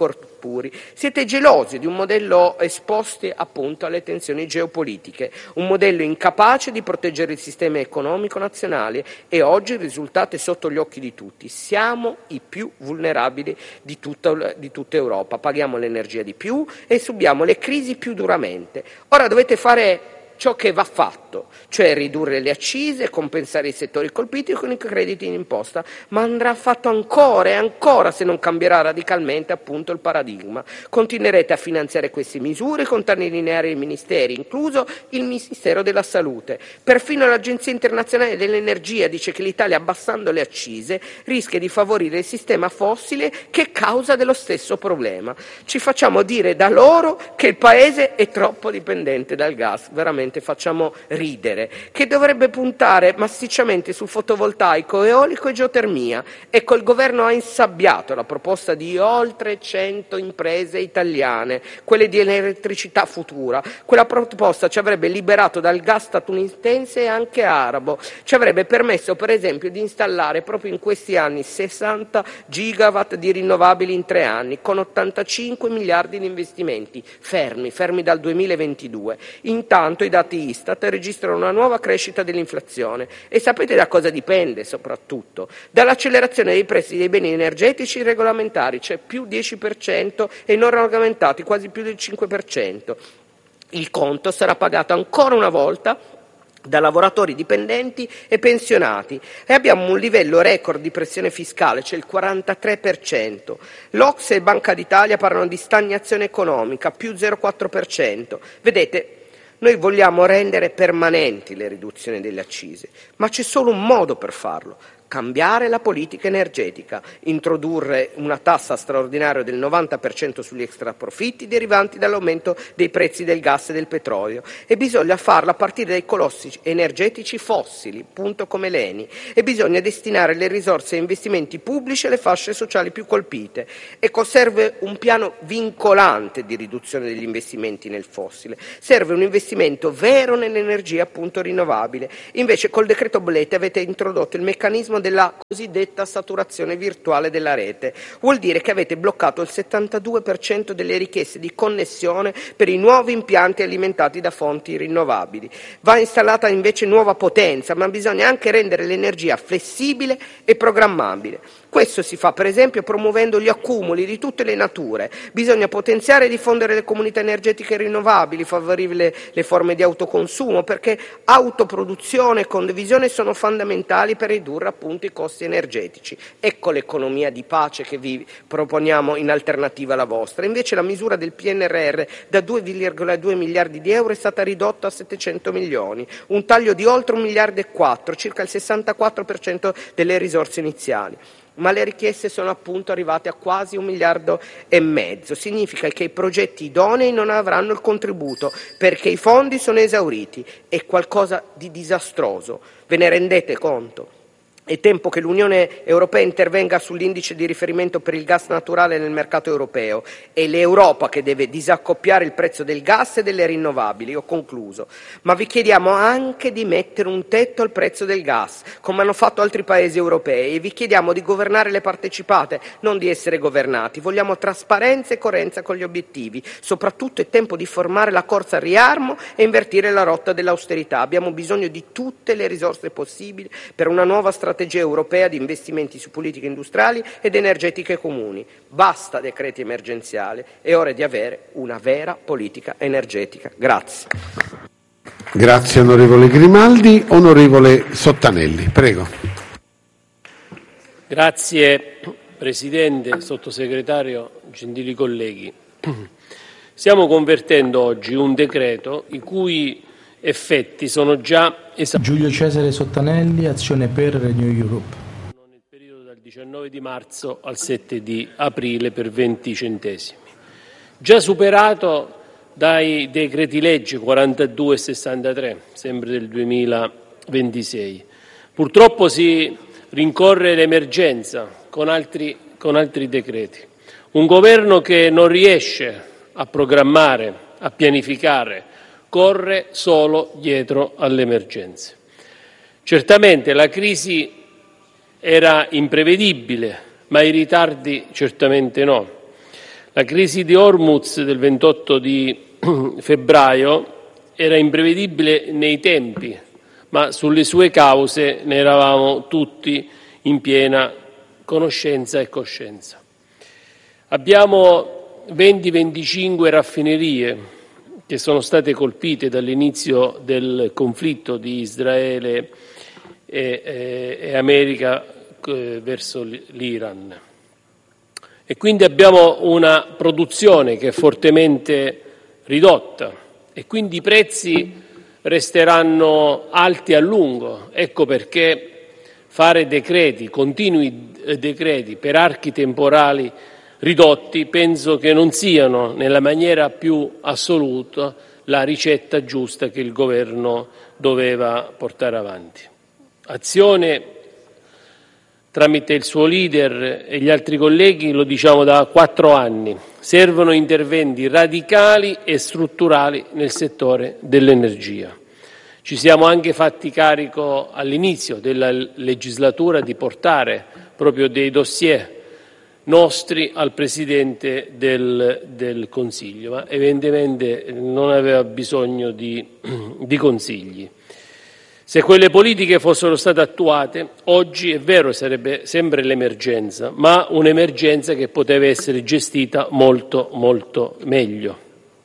Siete gelosi di un modello esposti appunto alle tensioni geopolitiche, un modello incapace di proteggere il sistema economico nazionale, e oggi il risultato è sotto gli occhi di tutti. Siamo i più vulnerabili di tutta, di tutta Europa, paghiamo l'energia di più e subiamo le crisi più duramente. Ora dovete fare ciò che va fatto, cioè ridurre le accise, compensare i settori colpiti con i crediti in imposta, ma andrà fatto ancora e ancora se non cambierà radicalmente appunto il paradigma. Continuerete a finanziare queste misure con tagli lineari ai ministeri, incluso il Ministero della Salute. Perfino l'Agenzia Internazionale dell'Energia dice che l'Italia, abbassando le accise, rischia di favorire il sistema fossile, che è causa dello stesso problema. Ci facciamo dire da loro che il Paese è troppo dipendente dal gas, veramente facciamo ridere, che dovrebbe puntare massicciamente sul fotovoltaico, eolico e geotermia. Ecco, il governo ha insabbiato la proposta di oltre cento imprese italiane, quelle di elettricità futura. Quella proposta ci avrebbe liberato dal gas statunitense e anche arabo, ci avrebbe permesso per esempio di installare proprio in questi anni sessanta gigawatt di rinnovabili in tre anni, con ottantacinque miliardi di investimenti fermi, fermi dal duemilaventidue. Intanto i dati Istat registrano una nuova crescita dell'inflazione, e sapete da cosa dipende soprattutto? Dall'accelerazione dei prezzi dei beni energetici regolamentari, cioè più dieci per cento, e non regolamentati quasi più del cinque per cento. Il conto sarà pagato ancora una volta da lavoratori dipendenti e pensionati, e abbiamo un livello record di pressione fiscale, cioè il quarantatré per cento. L'O C S E e Banca d'Italia parlano di stagnazione economica, più zero virgola quattro per cento. Vedete, noi vogliamo rendere permanenti le riduzioni delle accise, ma c'è solo un modo per farlo: cambiare la politica energetica, introdurre una tassa straordinaria del novanta per cento sugli extraprofitti derivanti dall'aumento dei prezzi del gas e del petrolio, e bisogna farla a partire dai colossi energetici fossili, punto come l'Eni, e bisogna destinare le risorse e investimenti pubblici alle fasce sociali più colpite. Ecco, serve un piano vincolante di riduzione degli investimenti nel fossile, serve un investimento vero nell'energia appunto rinnovabile. Invece col decreto bollette avete introdotto il meccanismo della cosiddetta saturazione virtuale della rete. Vuol dire che avete bloccato il settantadue per cento delle richieste di connessione per i nuovi impianti alimentati da fonti rinnovabili. Va installata invece nuova potenza, ma bisogna anche rendere l'energia flessibile e programmabile. Questo si fa per esempio promuovendo gli accumuli di tutte le nature. Bisogna potenziare e diffondere le comunità energetiche rinnovabili, favorire le, le forme di autoconsumo, perché autoproduzione e condivisione sono fondamentali per ridurre appunto i costi energetici. Ecco l'economia di pace che vi proponiamo in alternativa alla vostra. Invece la misura del P N R R da due virgola due miliardi di euro è stata ridotta a settecento milioni, un taglio di oltre un miliardo e quattro, circa il sessantaquattro per cento delle risorse iniziali. Ma le richieste sono appunto arrivate a quasi un miliardo e mezzo. Significa che i progetti idonei non avranno il contributo perché i fondi sono esauriti. È qualcosa di disastroso. Ve ne rendete conto? È tempo che l'Unione Europea intervenga sull'indice di riferimento per il gas naturale nel mercato europeo. È l'Europa che deve disaccoppiare il prezzo del gas e delle rinnovabili. Ho concluso. Ma vi chiediamo anche di mettere un tetto al prezzo del gas, come hanno fatto altri paesi europei, e vi chiediamo di governare le partecipate, non di essere governati. Vogliamo trasparenza e coerenza con gli obiettivi. Soprattutto è tempo di formare la corsa al riarmo e invertire la rotta dell'austerità. Abbiamo bisogno di tutte le risorse possibili per una nuova strategia strategia europea di investimenti su politiche industriali ed energetiche comuni. Basta decreti emergenziali, è ora di avere una vera politica energetica. Grazie. Grazie onorevole Grimaldi. Onorevole Sottanelli, prego. Grazie Presidente, Sottosegretario, gentili colleghi. Stiamo convertendo oggi un decreto i cui effetti sono già esausti. Giulio Cesare Sottanelli, Azione per Renew Europe. Nel periodo dal diciannove di marzo al sette di aprile per venti centesimi. Già superato dai decreti legge quarantadue e sessantatré, sempre del duemilaventisei. Purtroppo si rincorre l'emergenza con altri, con altri decreti. Un governo che non riesce a programmare, a pianificare, corre solo dietro alle emergenze. Certamente la crisi era imprevedibile, ma i ritardi certamente no. La crisi di Hormuz del ventotto di febbraio era imprevedibile nei tempi, ma sulle sue cause ne eravamo tutti in piena conoscenza e coscienza. Abbiamo venti venticinque raffinerie che sono state colpite dall'inizio del conflitto di Israele e, e, e America eh, verso l'Iran. E quindi abbiamo una produzione che è fortemente ridotta e quindi i prezzi resteranno alti a lungo. Ecco perché fare decreti, continui decreti per archi temporali ridotti, penso che non siano nella maniera più assoluta la ricetta giusta che il Governo doveva portare avanti. Azione, tramite il suo leader e gli altri colleghi, lo diciamo da quattro anni, servono interventi radicali e strutturali nel settore dell'energia. Ci siamo anche fatti carico all'inizio della legislatura di portare proprio dei dossier nostri al Presidente del, del Consiglio, ma evidentemente non aveva bisogno di, di consigli. Se quelle politiche fossero state attuate, oggi è vero sarebbe sempre l'emergenza, ma un'emergenza che poteva essere gestita molto, molto meglio.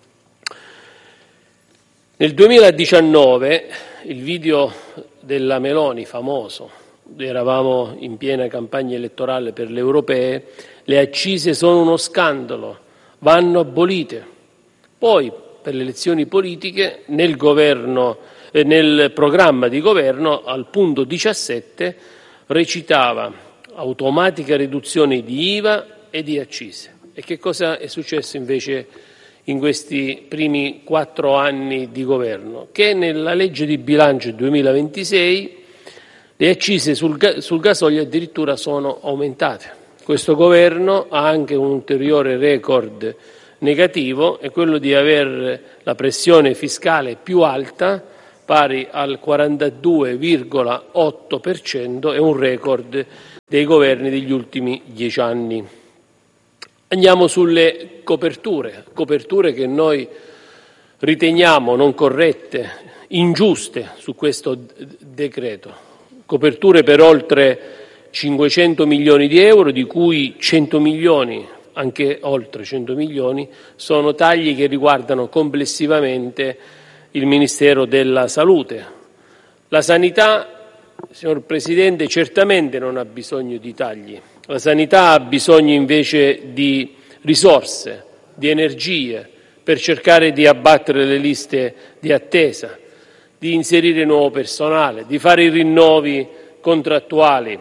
Nel duemiladiciannove il video della Meloni, famoso, eravamo in piena campagna elettorale per le europee, le accise sono uno scandalo, vanno abolite. Poi, per le elezioni politiche, nel, governo, eh, nel programma di governo, al punto diciassette, recitava automatica riduzione di I V A e di accise. E che cosa è successo invece in questi primi quattro anni di governo? Che nella legge di bilancio duemilaventisei le accise sul, ga- sul gasolio addirittura sono aumentate. Questo governo ha anche un ulteriore record negativo, è quello di avere la pressione fiscale più alta, pari al quarantadue virgola otto per cento, è un record dei governi degli ultimi dieci anni. Andiamo sulle coperture, coperture che noi riteniamo non corrette, ingiuste su questo decreto. Coperture per oltre cinquecento milioni di euro, di cui cento milioni, anche oltre cento milioni, sono tagli che riguardano complessivamente il Ministero della Salute. La sanità, signor Presidente, certamente non ha bisogno di tagli. La sanità ha bisogno invece di risorse, di energie, per cercare di abbattere le liste di attesa, di inserire nuovo personale, di fare i rinnovi contrattuali.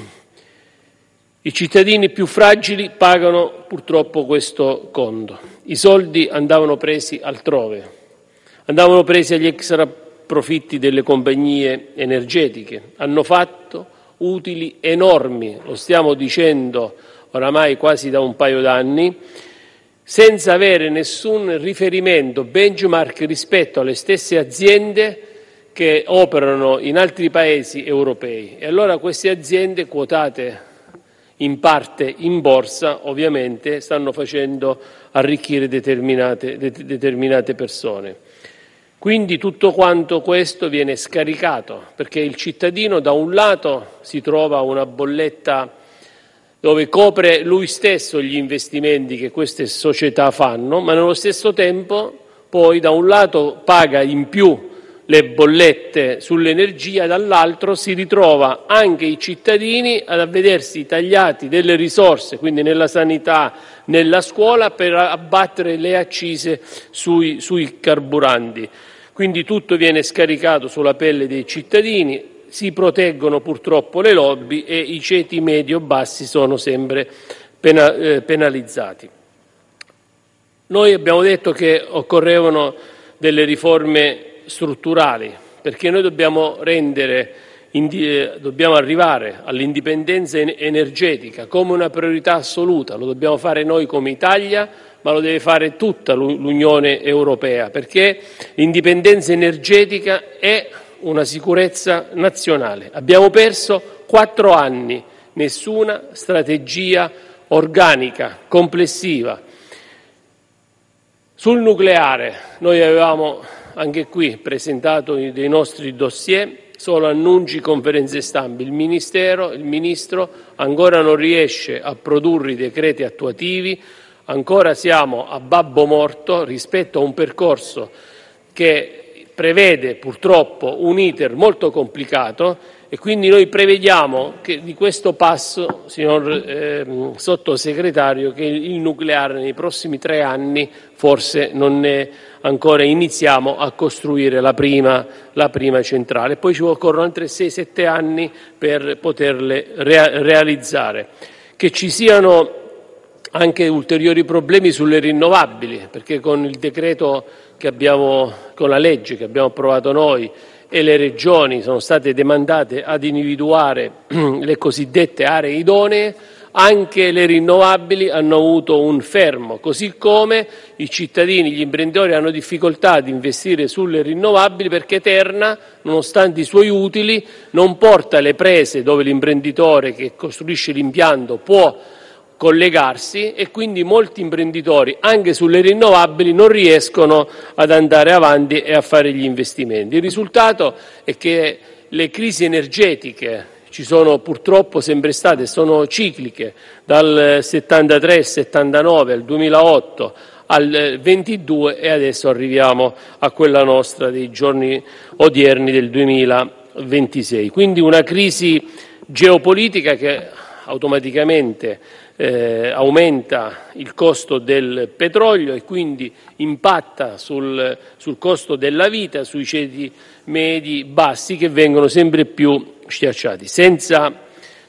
I cittadini più fragili pagano purtroppo questo conto. I soldi andavano presi altrove, andavano presi agli extra profitti delle compagnie energetiche, hanno fatto utili enormi, lo stiamo dicendo oramai quasi da un paio d'anni, senza avere nessun riferimento, benchmark rispetto alle stesse aziende che operano in altri paesi europei. E allora queste aziende quotate in parte in borsa ovviamente stanno facendo arricchire determinate, det- determinate persone. Quindi tutto quanto questo viene scaricato, perché il cittadino da un lato si trova una bolletta dove copre lui stesso gli investimenti che queste società fanno, ma nello stesso tempo poi da un lato paga in più le bollette sull'energia, dall'altro si ritrova anche i cittadini a vedersi tagliati delle risorse, quindi nella sanità, nella scuola, per abbattere le accise sui, sui carburanti. Quindi tutto viene scaricato sulla pelle dei cittadini, si proteggono purtroppo le lobby e i ceti medio-bassi sono sempre pena, eh, penalizzati. Noi abbiamo detto che occorrevano delle riforme strutturali, perché noi dobbiamo rendere, dobbiamo arrivare all'indipendenza energetica come una priorità assoluta. Lo dobbiamo fare noi come Italia, ma lo deve fare tutta l'Unione Europea, perché l'indipendenza energetica è una sicurezza nazionale. Abbiamo perso quattro anni, nessuna strategia organica, complessiva. Sul nucleare noi avevamo anche qui presentato dei nostri dossier, solo annunci, conferenze stampe. Il Ministero, il Ministro ancora non riesce a produrre i decreti attuativi, ancora siamo a babbo morto rispetto a un percorso che prevede purtroppo un iter molto complicato e quindi noi prevediamo che di questo passo, signor eh, Sottosegretario, che il nucleare nei prossimi tre anni forse non ne ancora iniziamo a costruire la prima, la prima centrale. Poi ci occorrono altri sei sette anni per poterle rea- realizzare. Che ci siano anche ulteriori problemi sulle rinnovabili, perché con il decreto che abbiamo, con la legge che abbiamo approvato noi e le regioni sono state demandate ad individuare le cosiddette aree idonee, anche le rinnovabili hanno avuto un fermo, così come i cittadini, gli imprenditori hanno difficoltà ad investire sulle rinnovabili perché Terna, nonostante i suoi utili, non porta le prese dove l'imprenditore che costruisce l'impianto può collegarsi e quindi molti imprenditori anche sulle rinnovabili non riescono ad andare avanti e a fare gli investimenti. Il risultato è che le crisi energetiche ci sono purtroppo sempre state, sono cicliche, dal settantatré settantanove al duemilaotto al ventidue e adesso arriviamo a quella nostra dei giorni odierni del duemilaventisei. Quindi una crisi geopolitica che automaticamente Eh, aumenta il costo del petrolio e quindi impatta sul, sul costo della vita, sui ceti medi bassi che vengono sempre più schiacciati. Senza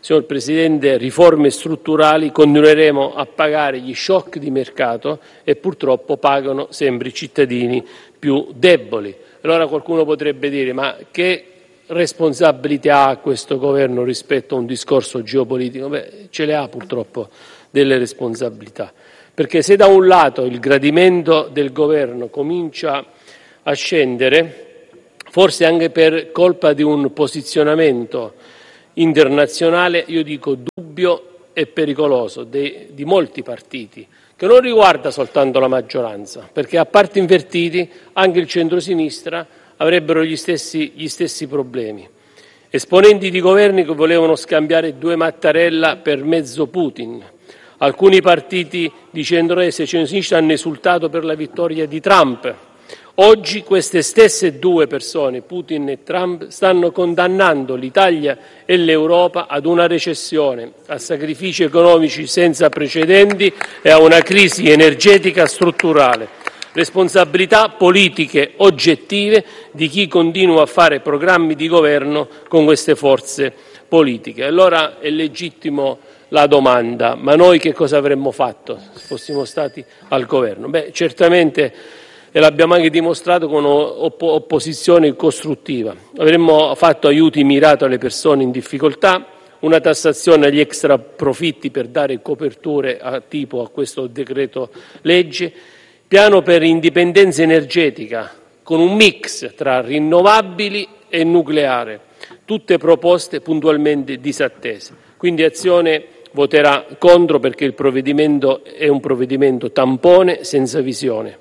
signor Presidente, riforme strutturali, continueremo a pagare gli shock di mercato e purtroppo pagano sempre i cittadini più deboli. Allora qualcuno potrebbe dire: ma che responsabilità ha questo governo rispetto a un discorso geopolitico? Beh, ce le ha purtroppo delle responsabilità, perché se da un lato il gradimento del governo comincia a scendere, forse anche per colpa di un posizionamento internazionale, io dico dubbio e pericoloso, dei, di molti partiti, che non riguarda soltanto la maggioranza, perché a parti invertiti anche il centrosinistra avrebbero gli stessi, gli stessi problemi. Esponenti di governi che volevano scambiare due Mattarella per mezzo Putin. Alcuni partiti di centrodestra e centrosinistra hanno esultato per la vittoria di Trump. Oggi queste stesse due persone, Putin e Trump, stanno condannando l'Italia e l'Europa ad una recessione, a sacrifici economici senza precedenti e a una crisi energetica strutturale. Responsabilità politiche oggettive di chi continua a fare programmi di governo con queste forze politiche. Allora è legittimo la domanda: ma noi che cosa avremmo fatto se fossimo stati al governo? Beh, certamente, e l'abbiamo anche dimostrato con opposizione costruttiva, avremmo fatto aiuti mirati alle persone in difficoltà, una tassazione agli extra profitti per dare coperture a, tipo a questo decreto legge, piano per indipendenza energetica con un mix tra rinnovabili e nucleare, tutte proposte puntualmente disattese. Quindi Azione voterà contro, perché il provvedimento è un provvedimento tampone senza visione.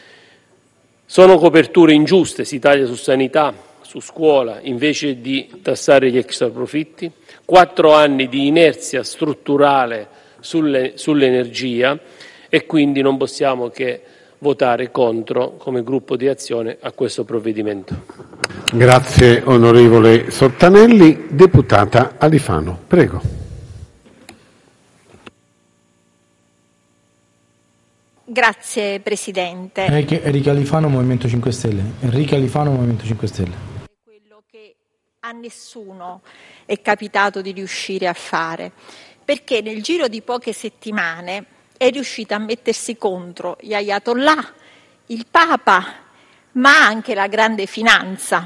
Sono coperture ingiuste, si taglia su sanità, su scuola, invece di tassare gli extraprofitti, quattro anni di inerzia strutturale sulle, sull'energia, e quindi non possiamo che votare contro come gruppo di Azione a questo provvedimento. Grazie onorevole Sortanelli. Deputata Alifano, prego. Grazie Presidente. Enrica Alifano, Movimento cinque Stelle. Enrica Alifano, Movimento cinque Stelle. Quello che a nessuno è capitato di riuscire a fare, perché nel giro di poche settimane è riuscita a mettersi contro gli ayatollah, il Papa, ma anche la grande finanza.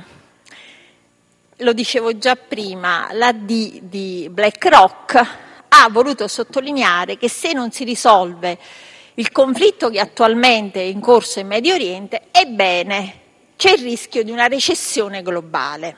Lo dicevo già prima, l'A D di BlackRock ha voluto sottolineare che se non si risolve il conflitto che attualmente è in corso in Medio Oriente, ebbene c'è il rischio di una recessione globale.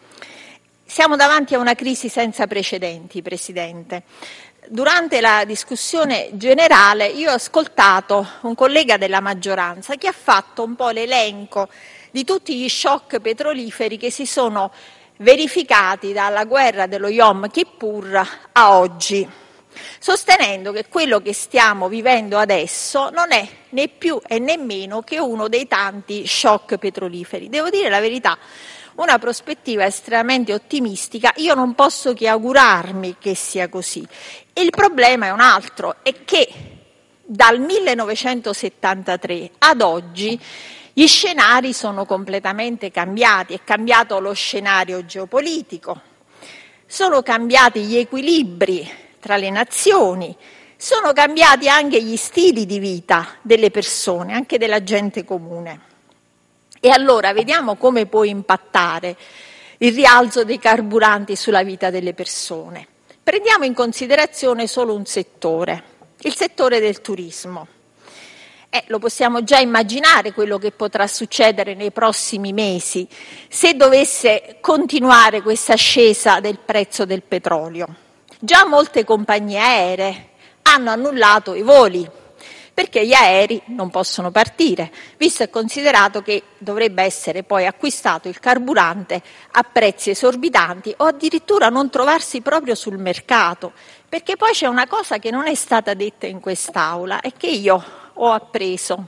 Siamo davanti a una crisi senza precedenti, Presidente. Durante la discussione generale io ho ascoltato un collega della maggioranza che ha fatto un po' l'elenco di tutti gli shock petroliferi che si sono verificati dalla guerra dello Yom Kippur a oggi, sostenendo che quello che stiamo vivendo adesso non è né più e né meno che uno dei tanti shock petroliferi. Devo dire la verità, una prospettiva estremamente ottimistica. Io non posso che augurarmi che sia così. Il problema è un altro, è che dal millenovecentosettantatré ad oggi gli scenari sono completamente cambiati, è cambiato lo scenario geopolitico, sono cambiati gli equilibri tra le nazioni, sono cambiati anche gli stili di vita delle persone, anche della gente comune. E allora vediamo come può impattare il rialzo dei carburanti sulla vita delle persone. Prendiamo in considerazione solo un settore, il settore del turismo. Eh, lo possiamo già immaginare quello che potrà succedere nei prossimi mesi se dovesse continuare questa ascesa del prezzo del petrolio. Già molte compagnie aeree hanno annullato i voli perché gli aerei non possono partire, visto e considerato che dovrebbe essere poi acquistato il carburante a prezzi esorbitanti o addirittura non trovarsi proprio sul mercato, perché poi c'è una cosa che non è stata detta in quest'Aula e che io ho appreso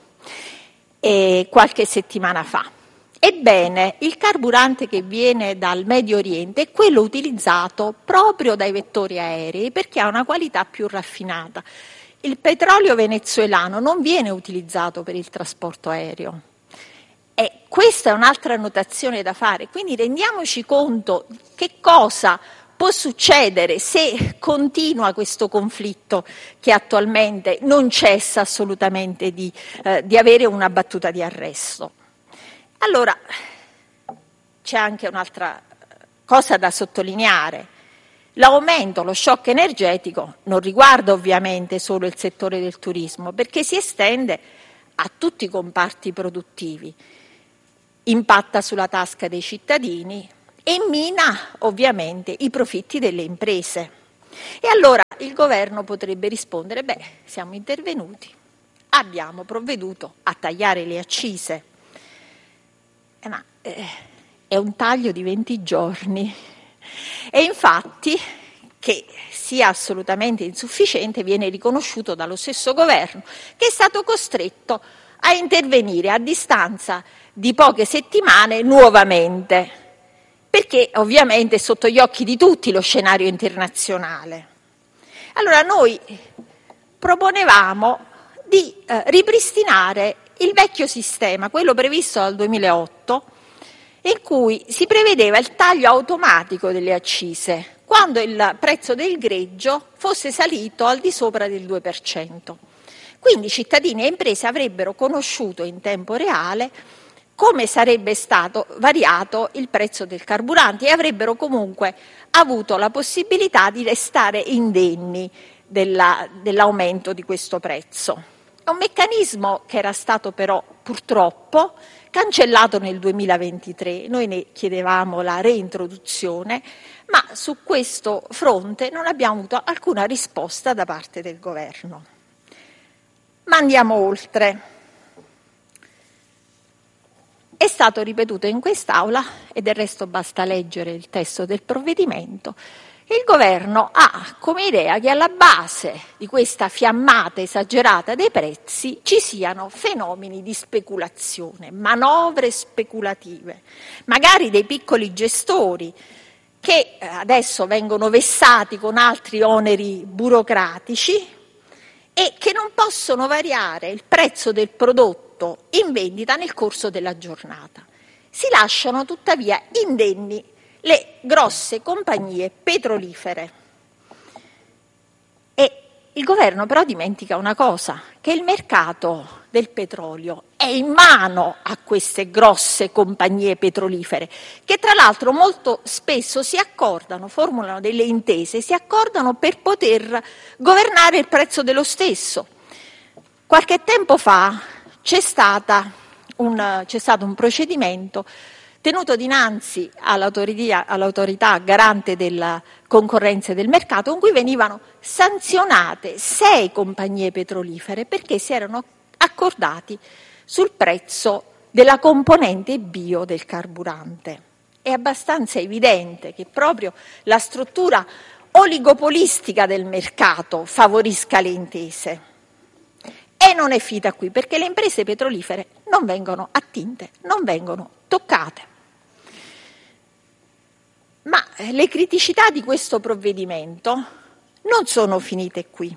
eh, qualche settimana fa. Ebbene, il carburante che viene dal Medio Oriente è quello utilizzato proprio dai vettori aerei perché ha una qualità più raffinata. Il petrolio venezuelano non viene utilizzato per il trasporto aereo. E questa è un'altra notazione da fare, quindi rendiamoci conto che cosa può succedere se continua questo conflitto che attualmente non cessa assolutamente di, eh, di avere una battuta di arresto. Allora, c'è anche un'altra cosa da sottolineare. L'aumento, lo shock energetico non riguarda ovviamente solo il settore del turismo, perché si estende a tutti i comparti produttivi, impatta sulla tasca dei cittadini e mina ovviamente i profitti delle imprese. E allora il governo potrebbe rispondere: beh, siamo intervenuti, abbiamo provveduto a tagliare le accise, eh, ma eh, è un taglio di venti giorni. E infatti che sia assolutamente insufficiente viene riconosciuto dallo stesso governo, che è stato costretto a intervenire a distanza di poche settimane nuovamente, perché ovviamente è sotto gli occhi di tutti lo scenario internazionale. Allora noi proponevamo di eh, ripristinare il vecchio sistema, quello previsto dal duemilaotto, in cui si prevedeva il taglio automatico delle accise quando il prezzo del greggio fosse salito al di sopra del due per cento. Quindi cittadini e imprese avrebbero conosciuto in tempo reale come sarebbe stato variato il prezzo del carburante e avrebbero comunque avuto la possibilità di restare indenni della, dell'aumento di questo prezzo. È un meccanismo che era stato però purtroppo cancellato nel duemilaventitré, noi ne chiedevamo la reintroduzione, ma su questo fronte non abbiamo avuto alcuna risposta da parte del governo. Ma andiamo oltre. È stato ripetuto in quest'Aula, e del resto basta leggere il testo del provvedimento, il governo ha come idea che alla base di questa fiammata esagerata dei prezzi ci siano fenomeni di speculazione, manovre speculative, magari dei piccoli gestori che adesso vengono vessati con altri oneri burocratici e che non possono variare il prezzo del prodotto in vendita nel corso della giornata. Si lasciano tuttavia indenni le grosse compagnie petrolifere. E il governo però dimentica una cosa, che il mercato del petrolio è in mano a queste grosse compagnie petrolifere, che tra l'altro molto spesso si accordano, formulano delle intese, si accordano per poter governare il prezzo dello stesso. Qualche tempo fa c'è, stata un, c'è stato un procedimento tenuto dinanzi all'autorità, all'autorità garante della concorrenza e del mercato, in cui venivano sanzionate sei compagnie petrolifere perché si erano accordati sul prezzo della componente bio del carburante. È abbastanza evidente che proprio la struttura oligopolistica del mercato favorisca le intese. E non è finita qui, perché le imprese petrolifere non vengono attinte, non vengono toccate. Ma le criticità di questo provvedimento non sono finite qui.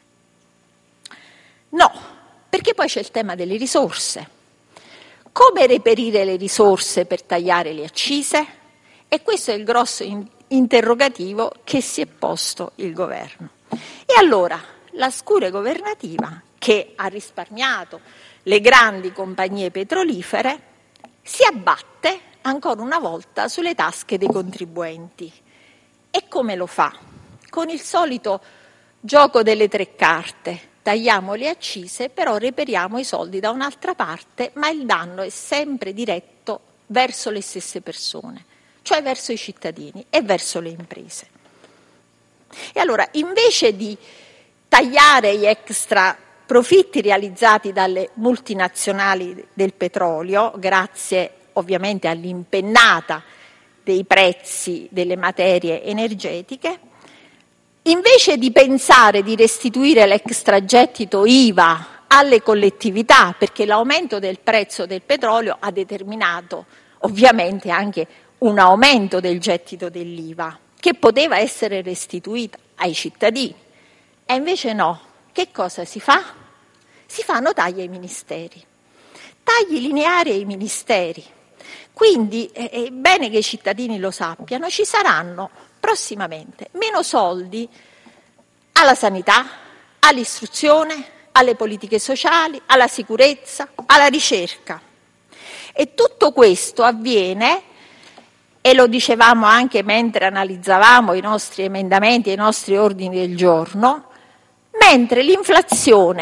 No, perché poi c'è il tema delle risorse. Come reperire le risorse per tagliare le accise? E questo è il grosso in- interrogativo che si è posto il governo. E allora la scure governativa, che ha risparmiato le grandi compagnie petrolifere, si abbatte ancora una volta sulle tasche dei contribuenti. E come lo fa? Con il solito gioco delle tre carte. Tagliamo le accise, però reperiamo i soldi da un'altra parte, ma il danno è sempre diretto verso le stesse persone, cioè verso i cittadini e verso le imprese. E allora, invece di tagliare gli extra profitti realizzati dalle multinazionali del petrolio, grazie ovviamente all'impennata dei prezzi delle materie energetiche, invece di pensare di restituire l'extragettito I V A alle collettività, perché l'aumento del prezzo del petrolio ha determinato ovviamente anche un aumento del gettito dell'I V A, che poteva essere restituito ai cittadini, e invece no. Che cosa si fa? Si fanno tagli ai ministeri, tagli lineari ai ministeri. Quindi è bene che i cittadini lo sappiano, ci saranno prossimamente meno soldi alla sanità, all'istruzione, alle politiche sociali, alla sicurezza, alla ricerca. E tutto questo avviene, e lo dicevamo anche mentre analizzavamo i nostri emendamenti e i nostri ordini del giorno, mentre l'inflazione